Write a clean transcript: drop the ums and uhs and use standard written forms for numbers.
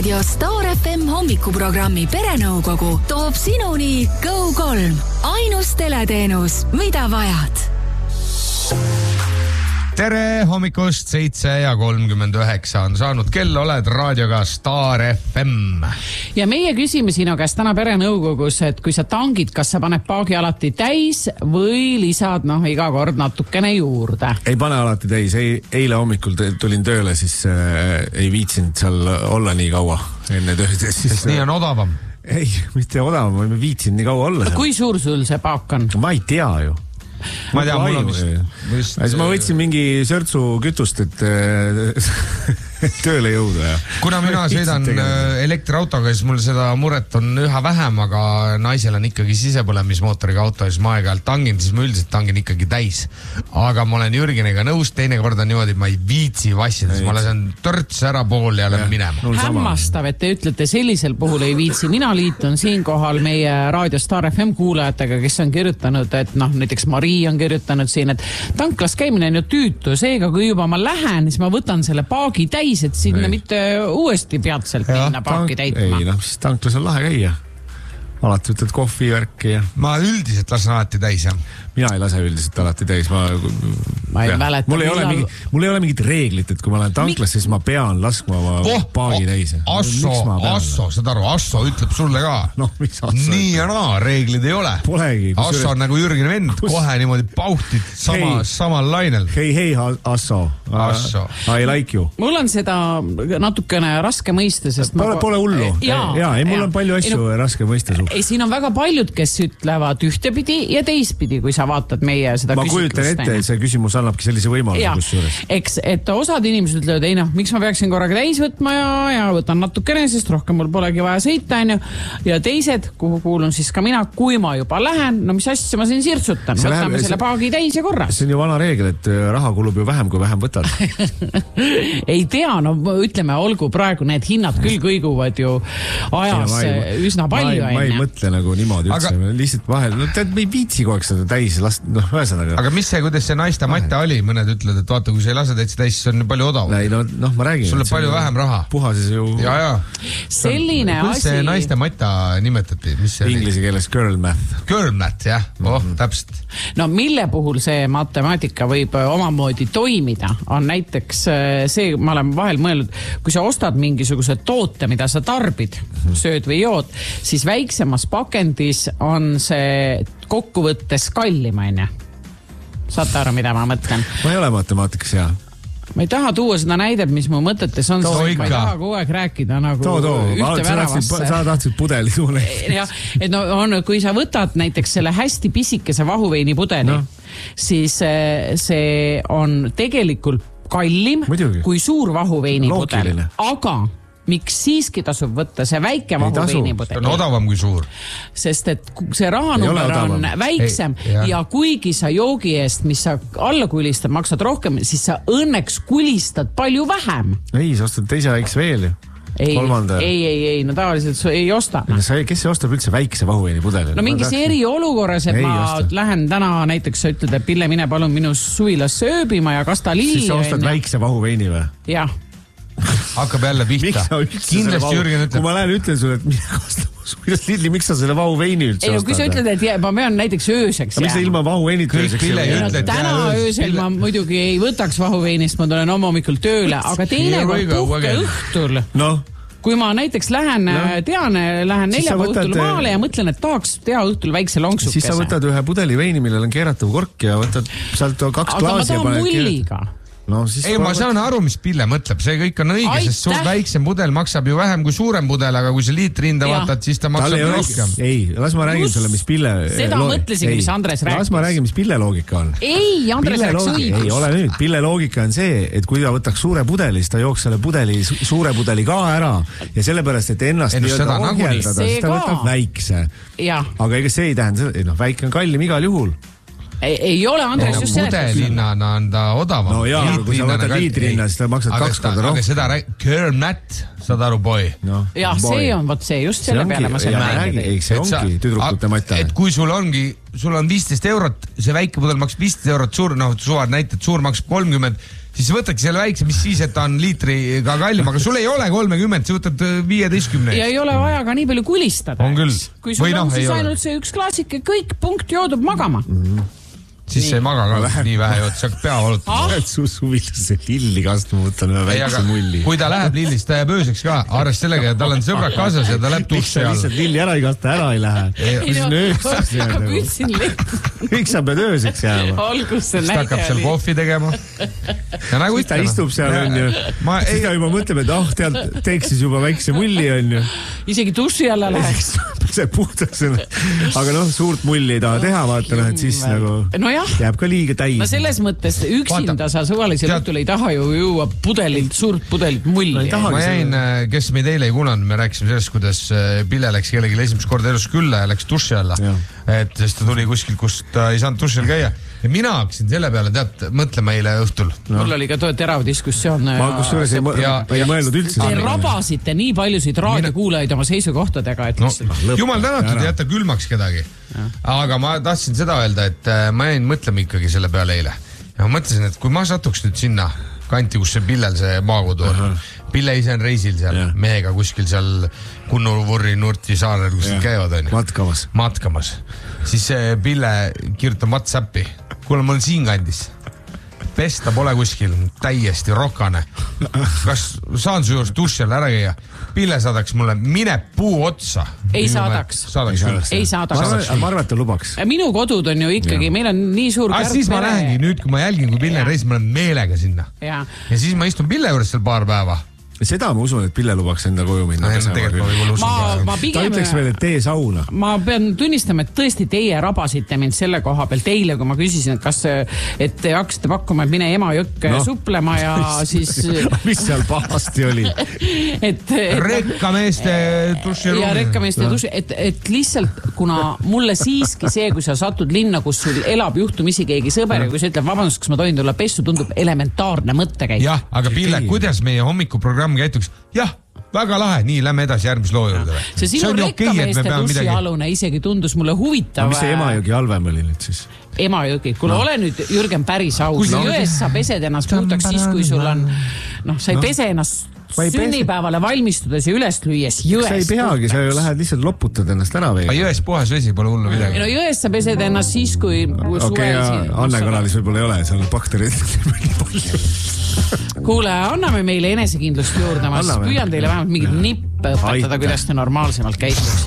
Raadio Star FM hommikuprogrammi Perenõukogu toob sinuni Go3. Ainus teleteenus, mida vajad. Tere hommikust, 7:39 on saanud kell, oled raadioga Star FM. Ja meie küsime sinu käest täna Perenõukogus, et kui sa tangid, kas sa paned paagi alati täis või lisad iga kord natukene juurde? Ei pane alati täis, eile hommikul tulin tööle, siis ei viitsinud seal olla nii kaua enne tööd. Sest nii on odavam? Ei, mitte odavam, ma ei viitsinud nii kaua olla seal. Kui suur sul see paak on? Ma ei tea ju. Ma tean, mul on vist... Siis ma võtsin mingi sörtsu kütust, et tööle jõuda. Ja. Kuna mina sõidan elektriautoga, siis mul seda muret on üha vähem, aga naisel on ikkagi sisepõlemismootoriga auto, siis ma aeg-ajalt tangin, siis ma üldiselt tangin ikkagi täis. Aga ma olen Jürgeniga nõus, teine kord on niimoodi, et ma ei viitsi vassida, siis ma lasen törts ära pool ja lähen minema. Hämmastav, et te ütlete sellisel puhul ei viitsi. Mina liitun siinkohal meie Raadio Star FM kuulajatega, kes on kirjutanud, et näiteks Marii on kirjutanud siin, et tanklas käimine on ju tüütu, seega kui juba ma lähen, siis ma võtan selle paagi täis, et sinna mitte uuesti peatselt minna paaki täitma. Ei, siis tanklas on lahe käia. Alati võtad kohvi värki ja... Ma üldiselt lasen alati täis, jah. Mina ei lase üldiselt alati täis. Ma ei mäleta. Mul ei ole mingit reeglit, et kui ma lähen tanklasse, siis ma pean laskma oma paagi täis. Asso, saad aru, Asso ütleb sulle ka. Mis Asso? Nii ja naa, reeglid ei ole. Polegi. Asso on nagu Jürgeni vend, kohe niimoodi pauhtid samal lainel. Hei, Asso. I like you. Mul on seda natukene raske mõista, sest... Pole hullu. Mul on palju asju raske mõista suht. Siin on väga paljud, kes ütlevad ühtepidi ja teistpidi, kui sa vaatad meie seda küsitlust. Ma kujutan ette, et see küsimus annabki sellise võimaluse kusjuures. Eks, et osad inimesed ütlevad, ei miks ma peaksin korraga täis võtma ja võtan natukene, sest rohkem mul polegi vaja sõita, ja teised, kuhu kuulun siis ka mina, kui ma juba lähen, mis asja ma siin sirtsutan, võtame selle paagi täis ja korras. See on ju vana reegel, et raha kulub ju vähem, kui vähem võtad. Ei tea, ütleme, olgu praegu need hinnad küll kõiguvad ju ajas üsna palju. Ma ei mõtle nagu niimoodi üldse, lihtsalt vahel, me ei viitsi kogu aeg seda täis last, ühesõnaga. Aga mis see, kuidas see naiste matta oli? Mõned ütled, et vaata, kui sa ei lase täitsa täis, siis on palju odav. Ei, ma räägin. Sulle palju vähem raha. Puhases ju... Ja. Selline asi... Kuidas see naiste matta nimetati? Inglise keeles girl math. Girl math, jah. Täpselt. Mille puhul see matemaatika võib omamoodi toimida, on näiteks see, ma olen vahel mõelnud, kui sa ostad mingisuguse toote, mida sa tarbid, sööd või jood, siis väiksemas pakendis on see kokkuvõttes kallim, aine. Saate aru, mida ma mõtlen? Ma ei ole matemaatikas hea. Ma ei taha tuua seda näidet, mis mu mõtetes on, ma ei taha kogu aeg rääkida nagu ühte väravasse. Sa tahtsid pudeli suune. Kui sa võtad näiteks selle hästi pisikese vahuveini pudeli, siis see on tegelikult kallim kui suur vahuveini pudel. Aga miks siiski tasub võtta see väike vahuveini-pudel? On odavam kui suur. Sest et see rahanumber on väiksem ja kuigi sa joogi eest, mis sa alla kulistad, maksad rohkem, siis sa õnneks kulistad palju vähem. Ei, sa ostad teise väikse veel ju. Ei, tavaliselt ei osta. Kes see ostab üldse väikse vahuveini-pudeli? Mingis eriolukorras, et ma lähen täna näiteks, sa ütled, et Pille, mine palun minu suvilasse ööbima ja kas ta liili. Siis sa ostad väikse vahuveini või? Jah. Hakkab jälle pihta. Kindlasti Jürgen ütleb. Kui ma lähen ütlen sulle, et mine kuidas Lidli, miks sa selle vahuveini üldse ostad? Kui sa ütled, et ma pean näiteks ööseks jääma. Miks sa ilma vahuveinit ööseks jääma? Täna öösel ma muidugi ei võtaks vahuveinist, ma tulen hommikul tööle, aga teine puhke õhtul. Kui ma näiteks lähen 4 õhtul maale ja mõtlen, et tahaks teha õhtul väikse lonksukese. Siis sa võtad ühe pudeli veini, millel on keeratav kork ja võtad sealt 2 klaasi. Aga ma tahan mulliga. Ei, ma saan aru, mis Pille mõtleb, see kõik on õige, sest suur väiksem pudel maksab ju vähem kui suurem pudel, aga kui sa liitri hinda vaatad, siis ta maksab rohkem. Ei, las ma räägin sulle, mis Pille... Seda mõtlesin, mis Andres rääkis. Las ma räägin, mis Pille loogika on. Ei, Andres rääkis õigus. Ei, ole nüüd. Pille loogika on see, et kui ta võtaks suure pudeli, siis ta jooks selle suure pudeli ka ära ja sellepärast, et ennast ohjeldada, siis ta võtab väikse. Aga ega see ei tähenda, väike on kallim igal juhul. Ei ole, Andres, just seletas. Pudelinnana on ta odavam. No jaa, kui sa võtad liitrihinna, siis ta maksad 2 korda rohkem. Aga seda Girl Matt, saad aru, boy. Jah, see on, just selle peale ma selle räägin. Ei, see ongi tüdrukute matta. Et kui sul on 15 eurot, see väike pudel maksab 15 eurot, suur, suvad näited, suur maksab 30, siis võtadki selle väikse, mis siis, et ta on liitriga kallim, aga sul ei ole 30, sa võtad 15. Ja ei ole vaja ka nii palju kulistada. On küll. Kui sul on siis ainult see üks klaasike, kõik punkt joodub magama. Siis see ei maga ka nii vähe jood, sa pea valutada. Su suvilasse lilli kastma võtan ühe väikse mulli. Kui ta läheb lillist, ta jääb ööseks ka, arvest sellega, tal on sõbrad kaasas ja ta läheb duši all. Lihtsalt lilli ära ei kasta, ära ei lähe. Ma püüdsin kõik sa pead ööseks jääma. Algusse näide oli. Ta hakkab seal kohvi tegema. Ja nagu ta istub seal, on ju. Siis ta juba mõtleb, et teeks siis juba väikse mulli, on ju. Isegi duši alla läheks. See puhtaks. Aga suurt mulli ei taha teha, vaata, et siis nagu... jääb ka liiga täis. No selles mõttes üksinda sa suvalisel õhtul ei taha ju juua suurt pudelit mulli. Ma jäin, kes meid eile ei kuulanud, me rääkisime sellest, kuidas Pille läks kellegi esimest korda elus külla ja läks duši alla. Et sest ta tuli kuskil, kus ta ei saanud duši all käia. Ja mina hakkasin selle peale, mõtlema eile õhtul. Mul oli ka terav diskussioon. Ma kusjuures ei mõelnud üldse. Te rabasite nii paljusid raadiokuulajaid oma seisukohtadega, et jumal tänatud, jätta külmaks kedagi. Aga ma tahtsin seda öelda, et ma jäin mõtlema ikkagi selle peale eile. Ja ma mõtlesin, et kui ma satuks nüüd sinna kanti, kus see Pillel see maakodu on. Pille ise on reisil seal, mehega kuskil seal Kunnu-Vurri, Nurti saarel, kus nad käivad on. Matkamas. Siis see Pille kirjutab WhatsAppi. Kuule, ma olen siin kandis. Pesta pole kuskil, täiesti rokane. Kas saan su juures duši all ära käia? Pille saadaks mulle, mine puu otsa. Ei saadaks. Ei saadaks. Ma arvan, et ta lubaks. Minu kodud on ju ikkagi, meil on nii suur kärg. Siis ma lähengi, nüüd kui ma jälgin, kui Pille reis, ma olen meelega sinna. Ja siis ma istun Pille juures seal paar päeva. Seda ma usun, et Pille lubaks enda koju minna. Ma ta ütleks veel, et tee sauna. Ma pean tunnistama, et tõesti teie rabasite mind selle koha peal teile, kui ma küsisin, et kas et te hakkasite pakkuma, et mine Emajõkke suplema ja siis... Mis seal pahasti oli? Rekkameeste duširuumi. Ja rekkameeste duši, et lihtsalt, kuna mulle siiski see, kui sa satud linna, kus sul elab juhtumisi keegi sõber ja kui sa ütleb, vabandust, kas ma tohin tulla pessu, tundub elementaarne mõttekäik. Jah, aga Pille, kuidas meie hommikuprogramm käituks? Jah, väga lahe, nii, lähme edasi järgmise loo juurde. See sinu rekkameeste dušialune isegi tundus mulle huvitav. Mis see Emajõgi halvem oli nüüd siis? Emajõgi, kuule ole nüüd Jürgen päris aus. Jões sa pesed ennast puhtaks siis, kui sul on, sa ei pese ennast sünnipäevale valmistudes ja üles lüües jões. Sa ei peagi, sa ju lähed lihtsalt loputad ennast ära veega. Jões puhas vesi pole hullu midagi. No jões sa pesed ennast siis, kui suvel Anne kanalis võib-olla ei ole, seal on bakterid. Kuule, anname meile enesekindlust juurde, ma püüan teile vähemalt mingit nippe õpetada, kuidas te normaalsemalt käituks.